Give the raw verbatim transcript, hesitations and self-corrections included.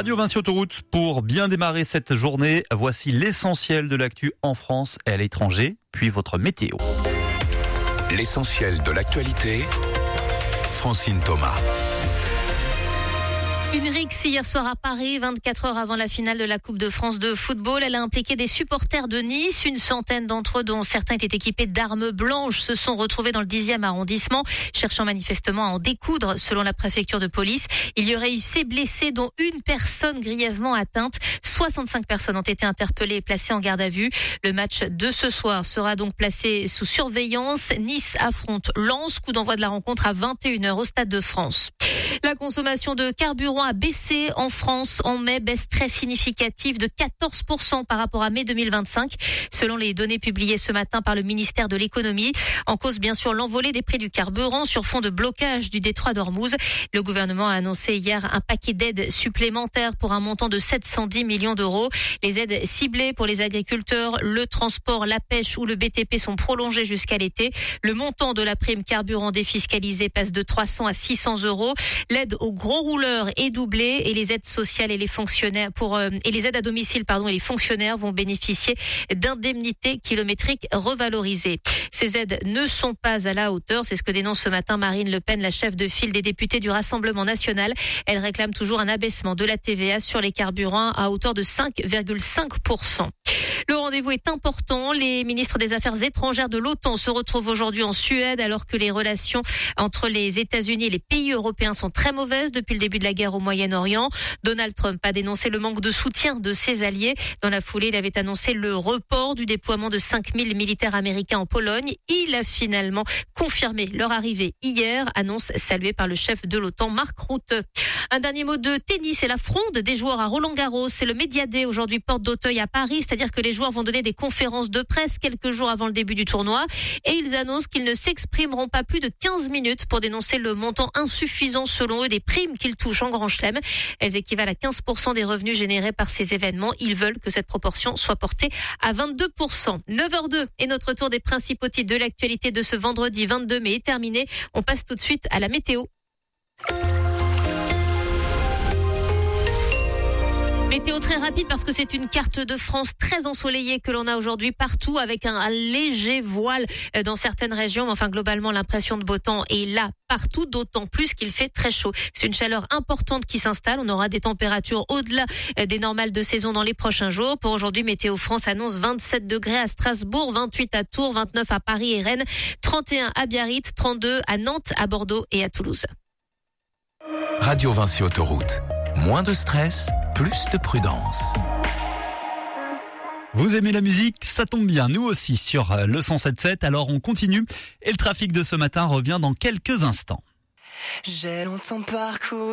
Radio Vinci Autoroute, pour bien démarrer cette journée, voici l'essentiel de l'actu en France et à l'étranger, puis votre météo. L'essentiel de l'actualité, Francine Thomas. Une rixe hier soir à Paris, vingt-quatre heures avant la finale de la Coupe de France de football. Elle a impliqué des supporters de Nice. Une centaine d'entre eux, dont certains étaient équipés d'armes blanches, se sont retrouvés dans le dixième arrondissement, cherchant manifestement à en découdre, selon la préfecture de police. Il y aurait eu six blessés, dont une personne grièvement atteinte. soixante-cinq personnes ont été interpellées et placées en garde à vue. Le match de ce soir sera donc placé sous surveillance. Nice affronte Lens. Coup d'envoi de la rencontre à vingt et une heures au Stade de France. La consommation de carburant a baissé en France en mai, baisse très significative de quatorze pour cent par rapport à mai deux mille vingt-cinq, selon les données publiées ce matin par le ministère de l'économie. En cause, bien sûr, l'envolée des prix du carburant sur fond de blocage du détroit d'Ormuz. Le gouvernement a annoncé hier un paquet d'aides supplémentaires pour un montant de sept cent dix millions d'euros. Les aides ciblées pour les agriculteurs, le transport, la pêche ou le B T P sont prolongées jusqu'à l'été. Le montant de la prime carburant défiscalisée passe de trois cents à six cents euros. L'aide aux gros rouleurs est doublée et les aides sociales et les fonctionnaires pour euh, et les aides à domicile pardon et les fonctionnaires vont bénéficier d'indemnités kilométriques revalorisées. Ces aides ne sont pas à la hauteur, c'est ce que dénonce ce matin Marine Le Pen, la chef de file des députés du Rassemblement national. Elle réclame toujours un abaissement de la T V A sur les carburants à hauteur de cinq virgule cinq pour cent. Le rendez-vous est important. Les ministres des Affaires étrangères de l'OTAN se retrouvent aujourd'hui en Suède alors que les relations entre les États-Unis et les pays européens sont très mauvaises depuis le début de la guerre au Moyen-Orient. Donald Trump a dénoncé le manque de soutien de ses alliés. Dans la foulée, il avait annoncé le report du déploiement de cinq mille militaires américains en Pologne. Il a finalement confirmé leur arrivée hier, annonce saluée par le chef de l'OTAN, Mark Rutte. Un dernier mot de tennis et la fronde des joueurs à Roland-Garros. C'est le Media Day aujourd'hui, porte d'Auteuil à Paris, c'est-à-dire que les joueurs vont donner des conférences de presse quelques jours avant le début du tournoi et ils annoncent qu'ils ne s'exprimeront pas plus de quinze minutes pour dénoncer le montant insuffisant selon eux des primes qu'ils touchent en Grand Chelem. Elles équivalent à quinze pour cent des revenus générés par ces événements. Ils veulent que cette proportion soit portée à vingt-deux pour cent. neuf heures deux et notre tour des principaux titres de l'actualité de ce vendredi vingt-deux mai est terminé. On passe tout de suite à la météo. Météo très rapide parce que c'est une carte de France très ensoleillée que l'on a aujourd'hui partout avec un léger voile dans certaines régions. Enfin, globalement, l'impression de beau temps est là partout, d'autant plus qu'il fait très chaud. C'est une chaleur importante qui s'installe. On aura des températures au-delà des normales de saison dans les prochains jours. Pour aujourd'hui, Météo France annonce vingt-sept degrés à Strasbourg, vingt-huit à Tours, vingt-neuf à Paris et Rennes, trente et un à Biarritz, trente-deux à Nantes, à Bordeaux et à Toulouse. Radio Vinci Autoroute. Moins de stress, plus de prudence. Vous aimez la musique? Ça tombe bien, nous aussi sur le cent sept sept. Alors on continue et le trafic de ce matin revient dans quelques instants. J'ai longtemps parcouru